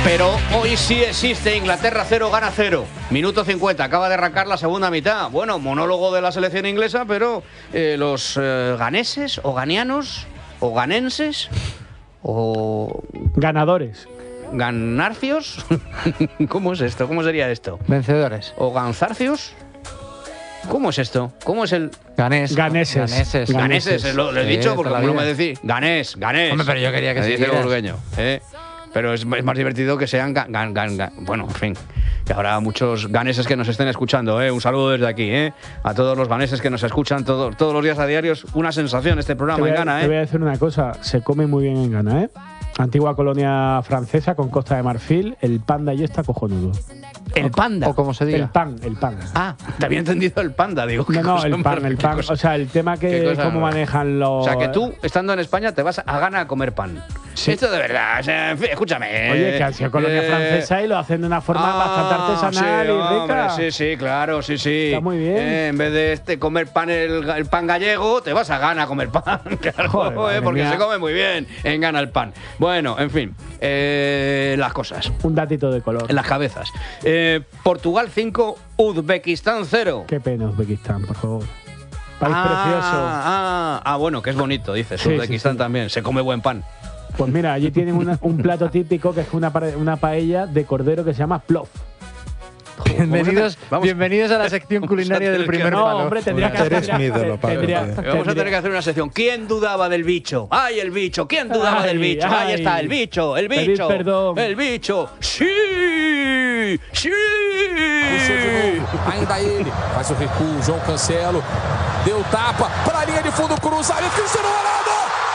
Pero hoy sí existe Inglaterra 0, gana 0. Minuto 50, acaba de arrancar la segunda mitad. Bueno, monólogo de la selección inglesa, pero los ganeses o ganianos o ganenses o... ganadores. ¿Ganarcios? ¿Cómo es esto? ¿Cómo sería esto? Vencedores. ¿O ganzarcios? ¿Cómo es esto? ¿Cómo es el...? Ganeses. Ganeses, lo he dicho porque como no me decís. Ganés. Hombre, pero yo quería que se dice siguieras. burgueño, Pero es más divertido que sean bueno, en fin, que habrá muchos ganeses que nos estén escuchando, Un saludo desde aquí, a todos los ganeses que nos escuchan todos los días a diario. Una sensación este programa en Ghana, Te voy a decir una cosa, se come muy bien en Ghana, Antigua colonia francesa con Costa de Marfil, el panda allí está cojonudo. ¿El panda? O como se diga. El pan. Ah, te había entendido el panda, digo. No, el pan. O sea, el tema que cómo manejan los... O sea, que tú, estando en España, te vas a Ghana a comer pan. Sí. Esto de verdad, o sea, en fin, escúchame. Oye, que han sido colonia francesa y lo hacen de una forma bastante artesanal y rica. Hombre, sí, claro, sí. Está muy bien. En vez de comer pan, el pan gallego, te vas a Ghana a comer pan. Claro, Joder, porque mía. se come muy bien en Ghana el pan. Bueno, en fin, las cosas. Un datito de color. En las cabezas. Portugal 5, Uzbekistán 0. Qué pena Uzbekistán, por favor. País precioso. Bueno, que es bonito, dices. Sí, Uzbekistán sí. también. Se come buen pan. Pues mira, allí tienen un plato típico que es una paella de cordero que se llama plov. Bienvenidos a la sección culinaria del primer No, palo. hombre, tendría que Eres mi ídolo, Pablo. Vamos a tener que hacer una sección. ¿Quién dudaba del bicho? ¡Ay, el bicho! ¿Quién dudaba del bicho? Ahí está, el bicho, el Pedir bicho. perdón. El bicho. ¡Sí! ¡Sí! Puxou de novo, ainda ele, faz o recuo, João Cancelo, deu tapa, para a linha de fundo, cruzado, Cristiano Ronaldo!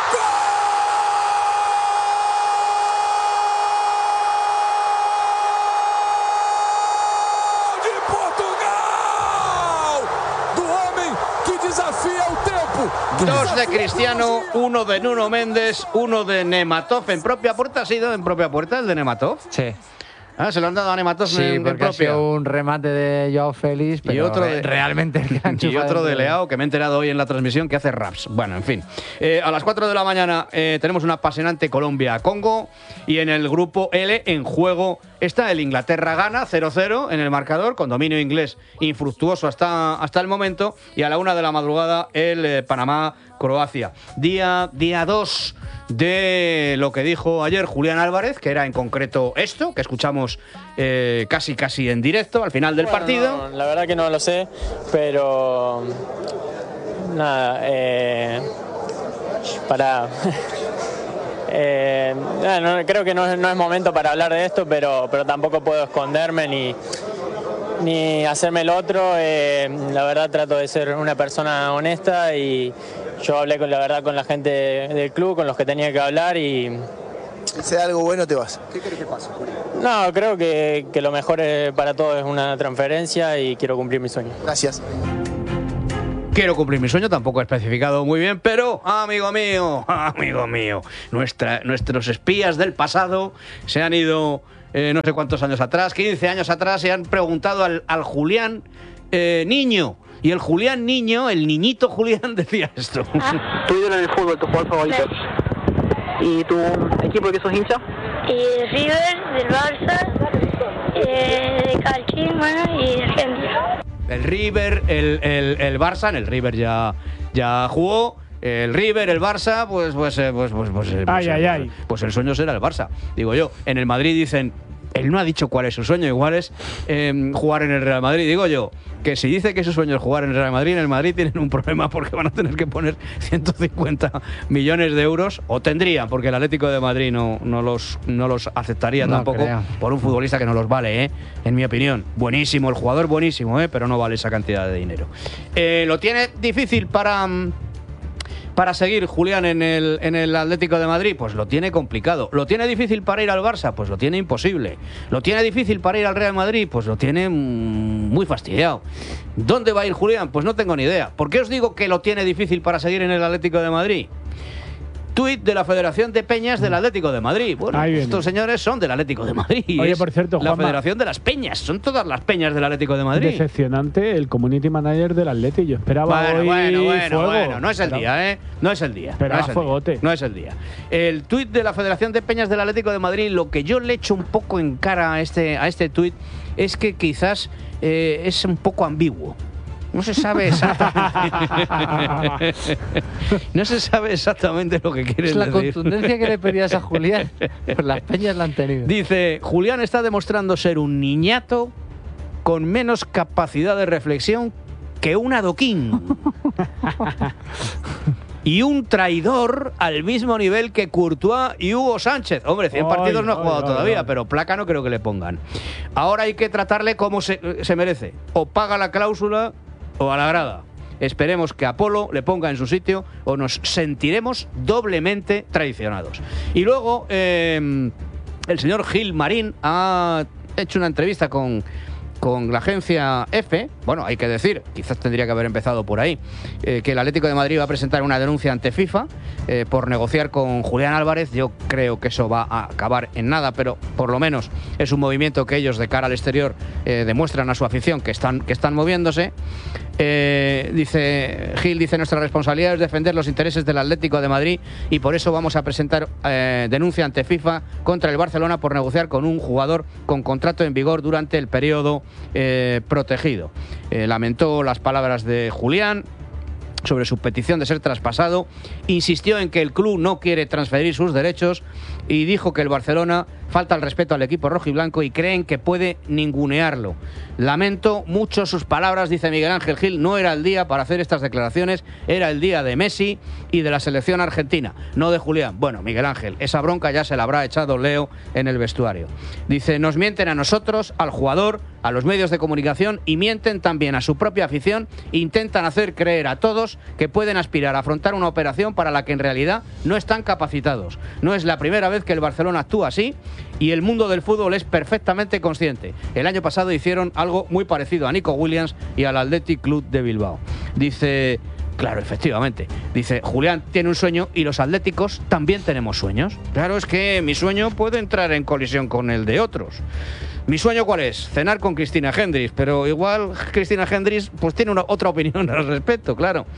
Gol de Portugal! Do homem que desafia o tempo! Dos de Cristiano, uno de Nuno Méndez, uno de Nematov. ¿En propia puerta ha sido en propia puerta el de Nematov? Sí. Ah, se lo han dado a Nematov Sí, en porque ha propia. sido un remate de Joao Félix, pero Y otro de- realmente el que ha Y enchufado otro de dentro. Leao, que me he enterado hoy en la transmisión, que hace raps. Bueno, en fin. A las 4 de la mañana tenemos una apasionante Colombia-Congo. Y en el grupo L, en juego, está el Inglaterra-Ghana 0-0 en el marcador, con dominio inglés infructuoso hasta el momento. Y a la 1 de la madrugada, el Panamá-Croacia. Día 2 de lo que dijo ayer Julián Álvarez, que era en concreto esto, que escuchamos casi en directo al final del partido. No, la verdad que no lo sé, pero nada, creo que no es momento para hablar de esto, pero tampoco puedo esconderme ni hacerme el otro. La verdad trato de ser una persona honesta y yo hablé con la gente del club, con los que tenía que hablar y... Si sea algo bueno, te vas. ¿Qué crees que pase? No, creo que lo mejor para todos es una transferencia y quiero cumplir mi sueño. Gracias. Quiero cumplir mi sueño, tampoco he especificado muy bien, pero, amigo mío, nuestros espías del pasado se han ido no sé cuántos años atrás, 15 años atrás, y han preguntado al Julián niño. Y el Julián niño, el niñito Julián, decía esto. ¿Tu ídolo en el fútbol, tu jugador favorito? ¿Y tu equipo de que sos hincha? River, del Barça, de Calchín, bueno, y de Argentina. El River, el Barça, en el River ya jugó. El River, el Barça, pues el sueño será el Barça, digo yo. En el Madrid dicen, él no ha dicho cuál es su sueño, igual es jugar en el Real Madrid. Digo yo, que si dice que su sueño es jugar en el Real Madrid, en el Madrid tienen un problema porque van a tener que poner 150 millones de euros, o tendrían, porque el Atlético de Madrid no los aceptaría tampoco, creo. por un futbolista que no los vale, en mi opinión. Buenísimo, el jugador buenísimo, pero no vale esa cantidad de dinero. Lo tiene difícil para seguir Julián en el Atlético de Madrid, pues lo tiene complicado. ¿Lo tiene difícil para ir al Barça? Pues lo tiene imposible. ¿Lo tiene difícil para ir al Real Madrid? Pues lo tiene muy fastidiado. ¿Dónde va a ir Julián? Pues no tengo ni idea. ¿Por qué os digo que lo tiene difícil para seguir en el Atlético de Madrid? Tuit de la Federación de Peñas del Atlético de Madrid. Bueno, estos señores son del Atlético de Madrid. Oye, por cierto, la Juanma, Federación de las Peñas. Son todas las peñas del Atlético de Madrid. Decepcionante el community manager del Atleti. Yo esperaba Bueno, no es el día, ¿eh? No es el día. Esperaba fuegote. No es el día. El tuit de la Federación de Peñas del Atlético de Madrid, lo que yo le echo un poco en cara a este tuit es que quizás es un poco ambiguo. No se sabe exactamente. No se sabe exactamente lo que quiere decir. Es la contundencia que le pedías a Julián. Pues las peñas la han tenido. Dice, Julián está demostrando ser un niñato con menos capacidad de reflexión que un adoquín. Y un traidor al mismo nivel que Courtois y Hugo Sánchez. Hombre, 100 partidos no ha jugado todavía, pero placa no creo que le pongan. Ahora hay que tratarle como se merece. O paga la cláusula o a la grada. Esperemos que Apolo le ponga en su sitio o nos sentiremos doblemente traicionados. Y luego, el señor Gil Marín ha hecho una entrevista con la agencia EFE. Bueno, hay que decir, quizás tendría que haber empezado por ahí, que el Atlético de Madrid va a presentar una denuncia ante FIFA por negociar con Julián Álvarez. Yo creo que eso va a acabar en nada, pero por lo menos es un movimiento que ellos de cara al exterior demuestran a su afición que están moviéndose. Dice Gil, nuestra responsabilidad es defender los intereses del Atlético de Madrid y por eso vamos a presentar denuncia ante FIFA contra el Barcelona por negociar con un jugador con contrato en vigor durante el periodo protegido. Lamentó las palabras de Julián sobre su petición de ser traspasado, insistió en que el club no quiere transferir sus derechos y dijo que el Barcelona falta el respeto al equipo rojiblanco y creen que puede ningunearlo. Lamento mucho sus palabras, dice Miguel Ángel Gil, no era el día para hacer estas declaraciones, era el día de Messi y de la selección argentina, no de Julián. Bueno, Miguel Ángel, esa bronca ya se la habrá echado Leo en el vestuario. Dice, nos mienten a nosotros, al jugador, a los medios de comunicación y mienten también a su propia afición, intentan hacer creer a todos que pueden aspirar a afrontar una operación para la que en realidad no están capacitados. No es la primera vez que el Barcelona actúa así y el mundo del fútbol es perfectamente consciente. El año pasado hicieron algo muy parecido a Nico Williams y al Athletic Club de Bilbao. Dice, claro, efectivamente, dice, Julián tiene un sueño y los atléticos también tenemos sueños. Claro, es que mi sueño puede entrar en colisión con el de otros. ¿Mi sueño cuál es? Cenar con Cristina Hendrix, pero igual Cristina Hendrix pues tiene otra opinión al respecto, claro.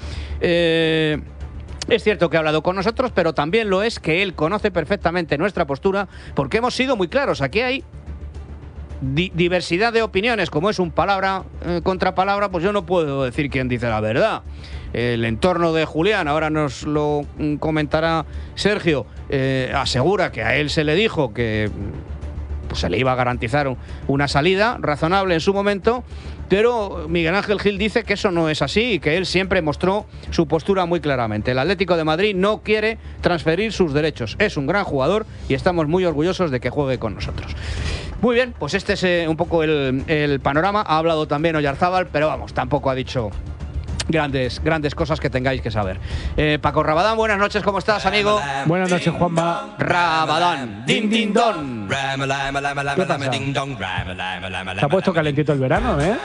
Es cierto que ha hablado con nosotros, pero también lo es que él conoce perfectamente nuestra postura porque hemos sido muy claros. Aquí hay diversidad de opiniones, como es un palabra contra palabra, pues yo no puedo decir quién dice la verdad. El entorno de Julián, ahora nos lo comentará Sergio, asegura que a él se le dijo que pues se le iba a garantizar una salida razonable en su momento, pero Miguel Ángel Gil dice que eso no es así y que él siempre mostró su postura muy claramente. El Atlético de Madrid no quiere transferir sus derechos, es un gran jugador y estamos muy orgullosos de que juegue con nosotros. Muy bien, pues este es un poco el panorama. Ha hablado también Oyarzábal, pero vamos, tampoco ha dicho grandes cosas que tengáis que saber. Paco Rabadán, buenas noches, ¿cómo estás, amigo? Buenas noches, Juanma. Rabadán, din din don. ¿Qué pasa? Se ha puesto calentito el verano, ¿eh?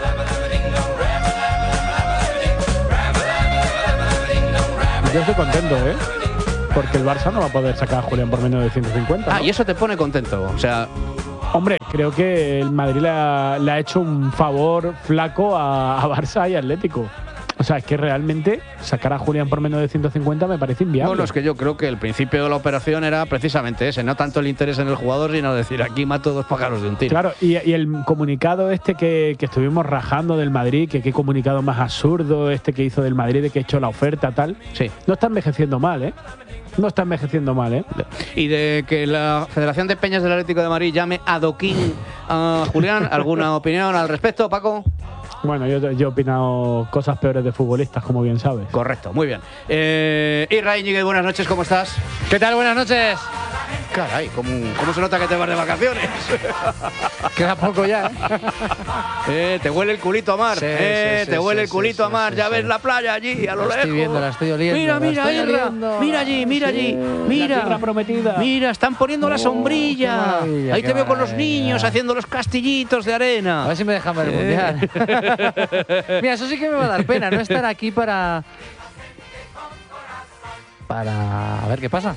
Yo estoy contento, ¿eh? Porque el Barça no va a poder sacar a Julián por menos de 150. ¿no? Y eso te pone contento, o sea... Hombre, creo que el Madrid le ha hecho un favor flaco a Barça y Atlético. O sea, es que realmente sacar a Julián por menos de 150 me parece inviable. Bueno, es que yo creo que el principio de la operación era precisamente ese, no tanto el interés en el jugador, sino decir, aquí mato dos pájaros de un tiro. Claro, y el comunicado este que estuvimos rajando del Madrid, que qué comunicado más absurdo este que hizo del Madrid, de que echó la oferta, tal, sí, no está envejeciendo mal, ¿eh? No está envejeciendo mal, ¿eh? Y de que la Federación de Peñas del Atlético de Madrid llame adoquín a Julián, ¿alguna opinión al respecto, Paco? Bueno, yo he opinado cosas peores de futbolistas, como bien sabes. Correcto, muy bien. Isra Íñiguez, buenas noches, ¿cómo estás? ¿Qué tal? Buenas noches. Caray, ¿cómo se nota que te vas de vacaciones? Queda poco ya, ¿eh? Te huele el culito a mar. Sí, te huele el culito a mar. Ya ves la playa allí, a lo lejos. Estoy viendo, la estoy oliendo. Mira, Isra. Mira allí. La tierra prometida. Mira, están poniendo la sombrilla. Ahí te veo con los niños haciendo los castillitos de arena. A ver si me dejan ver el mundial. Mira, eso sí que me va a dar pena, no estar aquí para para ver qué pasa.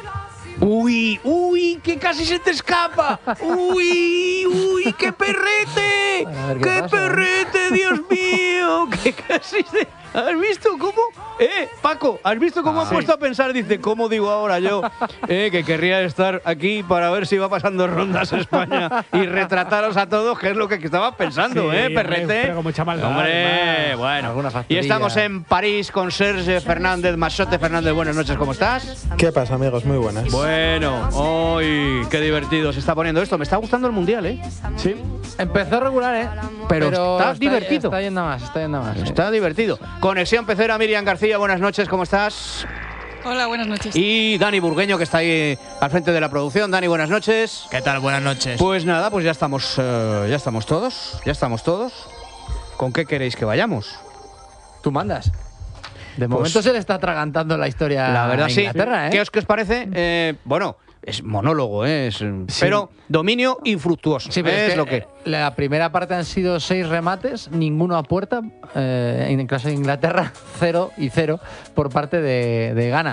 ¡Uy! ¡Que casi se te escapa! ¡Uy! ¡Qué perrete! ¡Qué perrete, Dios mío! ¡Que casi se... ¿Has visto cómo? Paco, ¿has visto cómo ha puesto a pensar? Dice, ¿cómo digo ahora yo que querría estar aquí para ver si va pasando rondas España y retrataros a todos qué es lo que estaba pensando, perrete? Pero con mucha maldad, Hombre, bueno. Y estamos en París con Serge Fernández, Machote Fernández. Buenas noches, ¿cómo estás? ¿Qué pasa, amigos? Muy buenas. Bueno, ¡ay! ¡Qué divertido se está poniendo esto! Me está gustando el Mundial, ¿eh? Sí. Empezó regular, Pero está divertido. Está yendo más. Está divertido. Conexión Pecera, Miriam García, buenas noches, ¿cómo estás? Hola, buenas noches. Y Dani Burgueño, que está ahí al frente de la producción. Dani, buenas noches. ¿Qué tal? Buenas noches. Pues nada, pues ya estamos todos. ¿Con qué queréis que vayamos? Tú mandas. De momento se le está atragantando la historia la verdad, a Inglaterra, sí. ¿Qué os parece? Bueno, es monólogo, pero dominio infructuoso. Sí, pero es lo que. La primera parte han sido 6 remates, ninguno a puerta. En el caso de Inglaterra, 0 y 0 por parte de Ghana.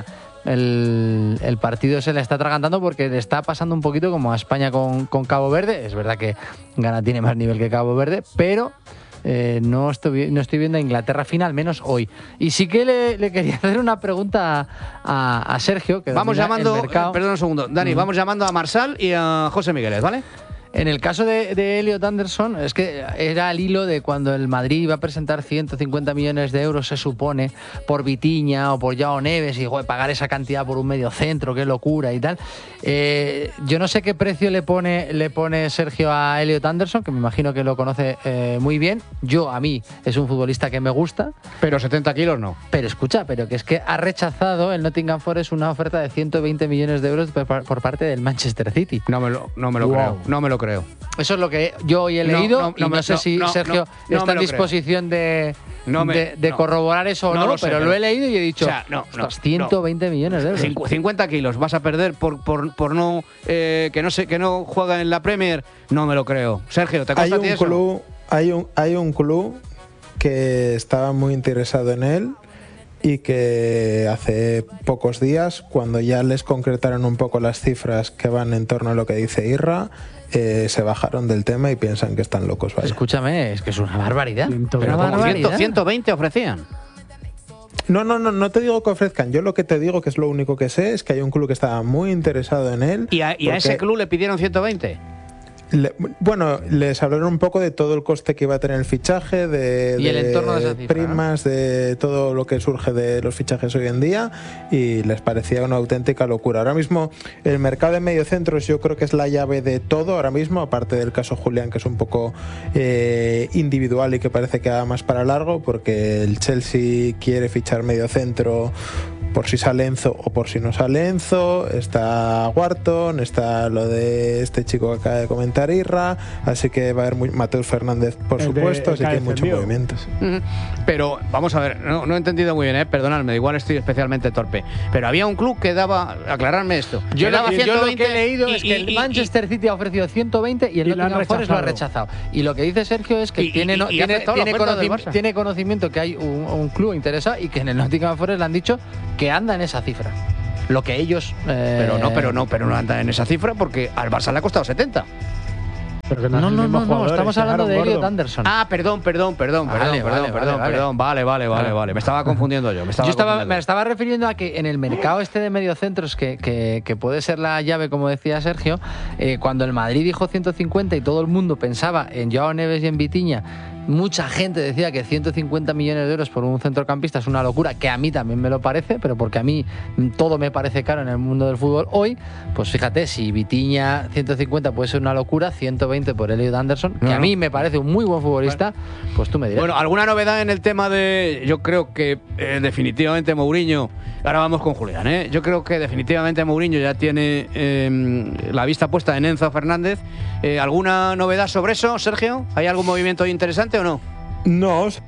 El partido se le está atragantando porque le está pasando un poquito como a España con Cabo Verde. Es verdad que Ghana tiene más nivel que Cabo Verde, pero no estoy viendo a Inglaterra fina, al menos hoy. Y sí que le quería hacer una pregunta a Sergio. Que vamos llamando, perdón un segundo, Dani, vamos llamando a Marsal y a José Migueles, ¿vale? En el caso de Elliot Anderson, es que era al hilo de cuando el Madrid iba a presentar 150 millones de euros, se supone, por Vitinha o por Joao Neves, y pagar esa cantidad por un medio centro, qué locura y tal. Yo no sé qué precio le pone Sergio a Elliot Anderson, que me imagino que lo conoce muy bien. A mí, es un futbolista que me gusta. Pero 70 kilos no. Pero escucha, pero que es que ha rechazado el Nottingham Forest una oferta de 120 millones de euros por parte del Manchester City. No me lo creo, no me lo creo. Eso es lo que yo hoy he leído y no sé si Sergio está en disposición de corroborar eso o no, pero lo he leído y he dicho, 120 millones de euros. 50 kilos vas a perder por no que no juega en la Premier, no me lo creo. Sergio, ¿te consta a ti eso? Hay un club que estaba muy interesado en él y que hace pocos días, cuando ya les concretaron un poco las cifras que van en torno a lo que dice Irra, se bajaron del tema y piensan que están locos. Vaya. Escúchame, es que es una barbaridad. Pero barbaridad. 120 ofrecían. No te digo que ofrezcan. Yo lo que te digo, que es lo único que sé, es que hay un club que estaba muy interesado en él. ¿Y a ese club le pidieron 120? Les hablaron un poco de todo el coste que iba a tener el fichaje, y el entorno de esa cifra, primas, ¿no? De todo lo que surge de los fichajes hoy en día, y les parecía una auténtica locura. Ahora mismo el mercado de mediocentros yo creo que es la llave de todo ahora mismo, aparte del caso Julián, que es un poco individual y que parece que va más para largo, porque el Chelsea quiere fichar mediocentro por si sale Enzo o por si no sale Enzo. Está Wharton, está lo de este chico que acaba de comentar Irra, así que va a haber Mateus Fernández, por supuesto, así que hay muchos movimientos. Pero vamos a ver, no he entendido muy bien, perdonadme, igual estoy especialmente torpe, pero había un club que daba, aclararme esto, yo lo que he leído es que el Manchester City ha ofrecido 120 y el Nottingham Forest lo ha rechazado. Y lo que dice Sergio es que tiene conocimiento que hay un club interesado y que en el Nottingham Forest le han dicho que anda en esa cifra. Lo que ellos... Pero no anda en esa cifra porque al Barça le ha costado 70. Pero que no, estamos hablando de Elliot Anderson. Ah, perdón. Vale. Me estaba confundiendo yo. Me estaba refiriendo a que en el mercado este de mediocentros, que puede ser la llave, como decía Sergio, cuando el Madrid dijo 150 y todo el mundo pensaba en Joao Neves y en Vitinha, mucha gente decía que 150 millones de euros por un centrocampista es una locura, que a mí también me lo parece, pero porque a mí todo me parece caro en el mundo del fútbol hoy. Pues fíjate, si Vitinha 150 puede ser una locura, 120 por Elliot Anderson, que a mí me parece un muy buen futbolista, pues tú me dirás. Bueno, ¿alguna novedad en el tema de...? Yo creo que definitivamente Mourinho... Ahora vamos con Julián, Yo creo que definitivamente Mourinho ya tiene la vista puesta en Enzo Fernández. ¿Alguna novedad sobre eso, Sergio? ¿Hay algún movimiento interesante o no? No,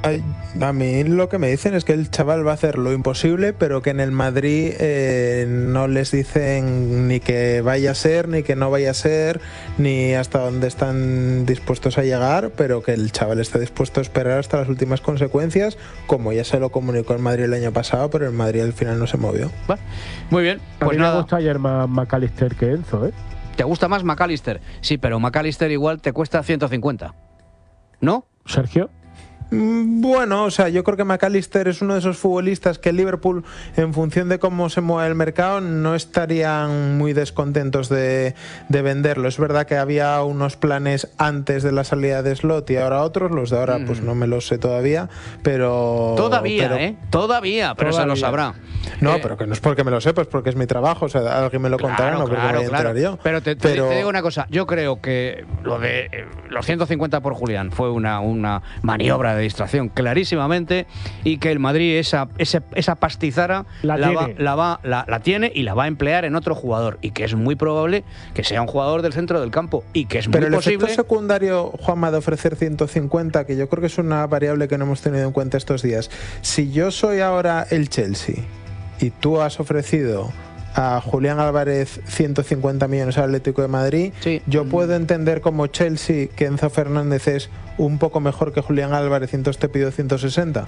A mí lo que me dicen es que el chaval va a hacer lo imposible, pero que en el Madrid no les dicen ni que vaya a ser, ni que no vaya a ser, ni hasta dónde están dispuestos a llegar, pero que el chaval está dispuesto a esperar hasta las últimas consecuencias, como ya se lo comunicó el Madrid el año pasado, pero el Madrid al final no se movió. Bueno, muy bien, Pues pues me nada. gusta ayer más McAllister que Enzo, ¿eh? ¿Te gusta más McAllister? Sí, pero McAllister igual te cuesta 150. ¿No? Sergio. Bueno, o sea, yo creo que McAllister es uno de esos futbolistas que el Liverpool, en función de cómo se mueve el mercado, no estarían muy descontentos de venderlo. Es verdad que había unos planes antes de la salida de Slot y ahora otros. Los de ahora, pues no me los sé todavía, pero... Todavía, pero, Todavía, pero se lo sabrá. No, pero que no es porque me lo sepa, es porque es mi trabajo. O sea, alguien me lo contará, no porque me voy a enterar yo. Pero te digo una cosa, yo creo que lo de los 150 por Julián fue una maniobra de distracción clarísimamente, y que el Madrid esa pastizara la tiene y la va a emplear en otro jugador, y que es muy probable que sea un jugador del centro del campo, y que es muy el posible... efecto secundario, Juanma, de ofrecer 150, que yo creo que es una variable que no hemos tenido en cuenta estos días. Si yo soy ahora el Chelsea y tú has ofrecido a Julián Álvarez 150 millones al Atlético de Madrid, yo puedo entender como Chelsea que Enzo Fernández es un poco mejor que Julián Álvarez y entonces te pido 160.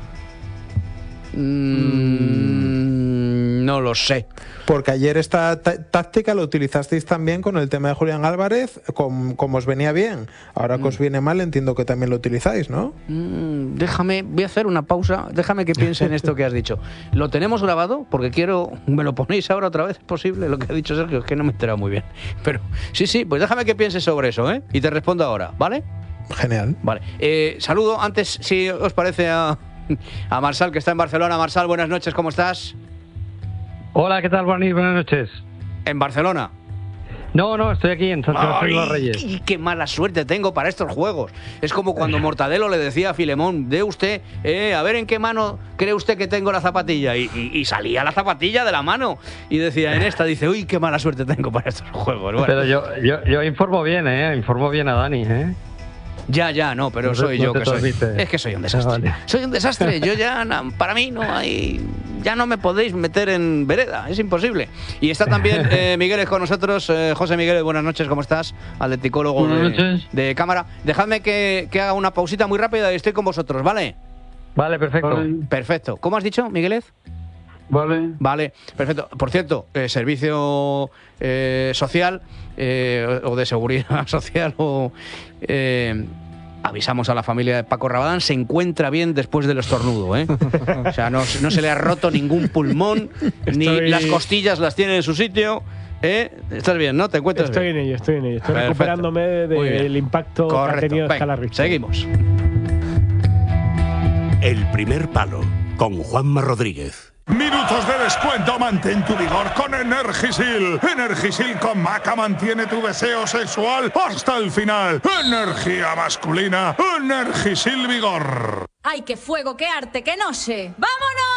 No lo sé. Porque ayer esta táctica la utilizasteis también con el tema de Julián Álvarez, como os venía bien. Ahora que os viene mal, entiendo que también lo utilizáis, ¿no? Déjame, voy a hacer una pausa. Déjame que piense en esto que has dicho. ¿Lo tenemos grabado? Porque quiero... ¿Me lo ponéis ahora otra vez? ¿Es posible lo que ha dicho Sergio? Es que no me he enterado muy bien. Pero sí, pues déjame que piense sobre eso, ¿eh? Y te respondo ahora, ¿vale? Genial. Vale. Saludo antes, si os parece, a Marsal, que está en Barcelona. Marsal, buenas noches, ¿cómo estás? Hola, ¿qué tal, Barney? Buenas noches. ¿En Barcelona? No, estoy aquí en San Sebastián de los Reyes. ¡Qué mala suerte tengo para estos juegos! Es como cuando Mortadelo le decía a Filemón, de usted, a ver en qué mano cree usted que tengo la zapatilla. Y salía la zapatilla de la mano. Y decía, en esta, dice, uy, qué mala suerte tengo para estos juegos. Bueno. Pero yo informo bien, informo bien a Dani, Ya, no, pero soy yo que soy. Es que soy un desastre. Vale. Soy un desastre. Yo ya, para mí no hay. Ya no me podéis meter en vereda, es imposible. Y está también Miguel con nosotros. José Miguel, buenas noches, ¿cómo estás? Atleticólogo de cámara. Dejadme que haga una pausita muy rápida y estoy con vosotros, ¿vale? Vale, perfecto. Vale. Perfecto. ¿Cómo has dicho, Miguelez? Vale, perfecto. Por cierto, servicio social o de seguridad social avisamos a la familia de Paco Rabadán, se encuentra bien después del estornudo, ¿eh? O sea, no se le ha roto ningún pulmón, ni las costillas las tiene en su sitio. Estás bien, ¿no? Te encuentras bien. Estoy en ello. Estoy recuperándome del impacto que ha tenido Escala Richter. Seguimos. El primer palo, con Juanma Rodríguez. Minutos de descuento, mantén tu vigor con Energisil. Energisil con Maca mantiene tu deseo sexual hasta el final. Energía masculina, Energisil Vigor. ¡Ay, qué fuego, qué arte, qué noche! ¡Vámonos!